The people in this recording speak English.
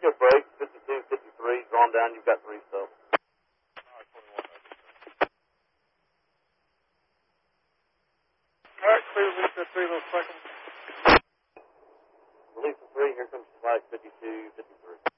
good break. 52, 53, drawn down. You've got 3 subs. All right, clear Lisa 3, little second. Release 3, here comes flight 52, 53.